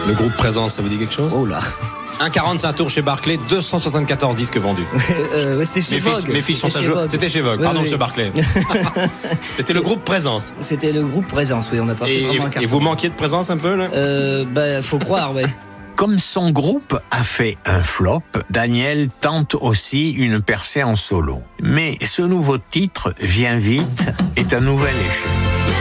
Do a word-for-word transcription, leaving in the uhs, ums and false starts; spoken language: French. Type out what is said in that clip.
Le groupe Présence, ça vous dit quelque chose? Oh là. un quarante, c'est un tour chez Barclay, deux cent soixante-quatorze disques vendus. euh, ouais, c'était chez Mes Vogue. filles, mes filles sont à jour. C'était chez Vogue, Oui, pardon, oui. monsieur Barclay. C'était le groupe Présence. C'était le groupe Présence, oui, on n'a pas Et, fait vraiment un et carton. vous manquiez de présence un peu là? euh, Bah, faut croire, ouais. Comme son groupe a fait un flop, Daniel tente aussi une percée en solo. Mais ce nouveau titre, Viens vite, est un nouvel échec.